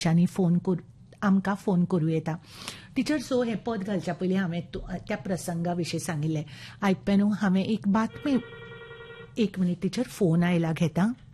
नी फोन आमकां फोन करूं येता. टिचर, सो हें पद घालच्या पयलीं हांवें त्या प्रसंगा विशीं सांगिल्लें. आयकप्या न्हू, हांवें एक बातमी. एक मिनीट टिचर, फोन आयला, घेता.